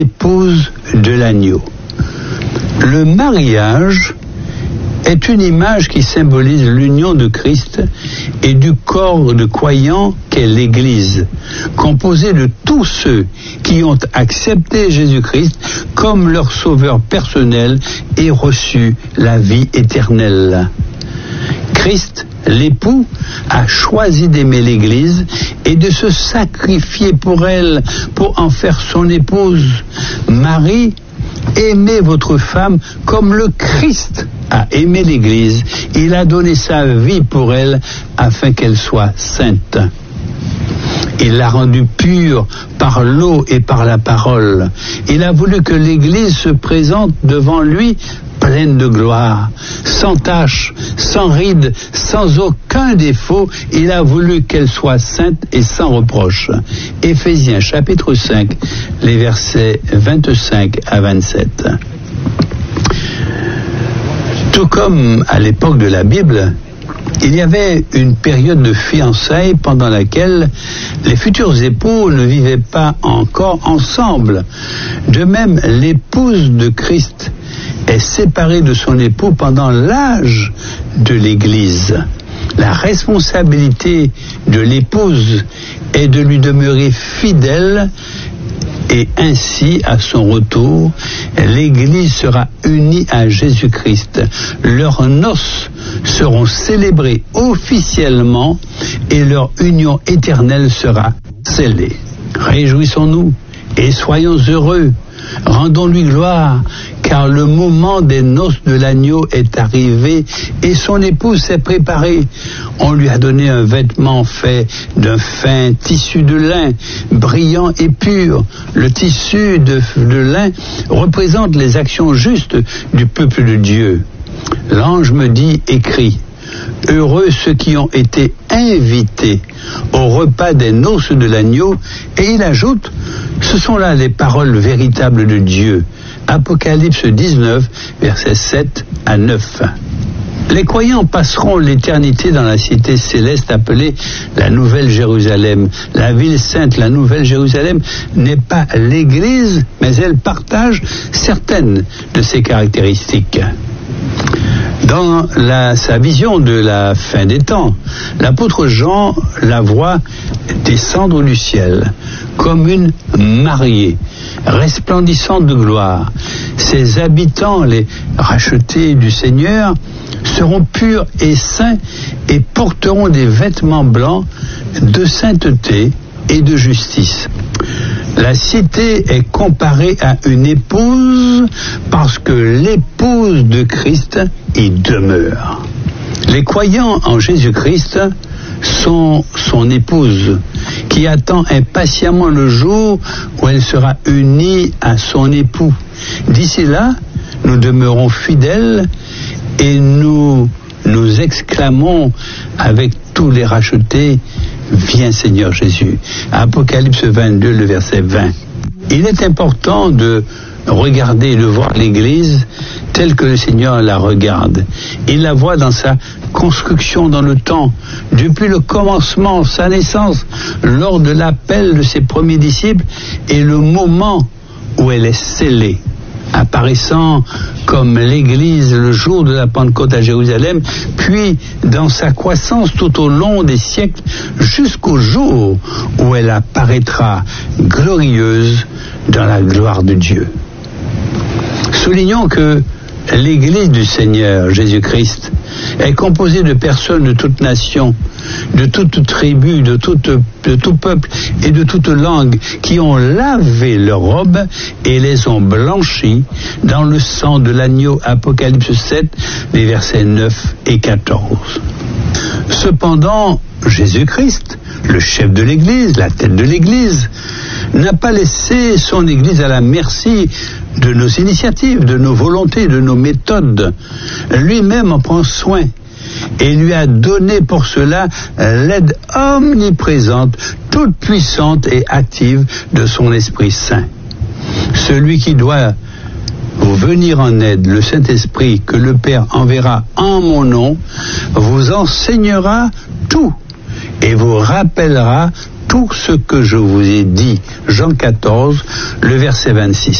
épouse de l'agneau. Le mariage est une image qui symbolise l'union de Christ et du corps de croyants qu'est l'Église, composée de tous ceux qui ont accepté Jésus-Christ comme leur sauveur personnel et reçu la vie éternelle. Christ, l'époux, a choisi d'aimer l'Église et de se sacrifier pour elle, pour en faire son épouse. Marie, aimez votre femme comme le Christ a aimé l'Église. Il a donné sa vie pour elle afin qu'elle soit sainte. Il l'a rendue pure par l'eau et par la parole. Il a voulu que l'Église se présente devant lui pleine de gloire, sans tache, sans ride, sans aucun défaut. Il a voulu qu'elle soit sainte et sans reproche. Éphésiens chapitre 5, les versets 25 à 27. Tout comme à l'époque de la Bible, il y avait une période de fiançailles pendant laquelle les futurs époux ne vivaient pas encore ensemble. De même, l'épouse de Christ est séparée de son époux pendant l'âge de l'Église. La responsabilité de l'épouse est de lui demeurer fidèle et ainsi, à son retour, l'Église sera unie à Jésus-Christ. Leurs noces seront célébrées officiellement et leur union éternelle sera scellée. Réjouissons-nous et soyons heureux. Rendons-lui gloire, car le moment des noces de l'agneau est arrivé et son épouse s'est préparée. On lui a donné un vêtement fait d'un fin tissu de lin, brillant et pur. Le tissu de lin représente les actions justes du peuple de Dieu. L'ange me dit, écrit, heureux ceux qui ont été invités au repas des noces de l'agneau, et il ajoute, ce sont là les paroles véritables de Dieu. Apocalypse 19, versets 7 à 9. Les croyants passeront l'éternité dans la cité céleste appelée la Nouvelle Jérusalem. La ville sainte, la Nouvelle Jérusalem, n'est pas l'Église, mais elle partage certaines de ses caractéristiques. Dans sa vision de la fin des temps, l'apôtre Jean la voit descendre du ciel comme une mariée, resplendissante de gloire. Ses habitants, les rachetés du Seigneur, seront purs et saints et porteront des vêtements blancs de sainteté et de justice. La cité est comparée à une épouse parce que l'épouse de Christ y demeure. Les croyants en Jésus-Christ sont son épouse qui attend impatiemment le jour où elle sera unie à son époux. D'ici là, nous demeurons fidèles et nous exclamons avec tous les rachetés, viens Seigneur Jésus. Apocalypse 22, le verset 20. Il est important de regarder et de voir l'Église telle que le Seigneur la regarde. Il la voit dans sa construction dans le temps, depuis le commencement, sa naissance, lors de l'appel de ses premiers disciples et le moment où elle est scellée, apparaissant comme l'Église le jour de la Pentecôte à Jérusalem, puis dans sa croissance tout au long des siècles, jusqu'au jour où elle apparaîtra glorieuse dans la gloire de Dieu. Soulignons que l'Église du Seigneur Jésus-Christ est composée de personnes de toute nation, de toute tribu, de tout peuple et de toute langue qui ont lavé leurs robes et les ont blanchies dans le sang de l'agneau. Apocalypse 7, les versets 9 et 14. Cependant, Jésus-Christ, le chef de l'Église, la tête de l'Église, n'a pas laissé son Église à la merci de nos initiatives, de nos volontés, de nos méthodes. Lui-même en prend soin et lui a donné pour cela l'aide omniprésente, toute puissante et active de son Esprit Saint. Celui qui doit vous venir en aide, le Saint-Esprit que le Père enverra en mon nom, vous enseignera tout et vous rappellera tout ce que je vous ai dit. Jean 14, le verset 26.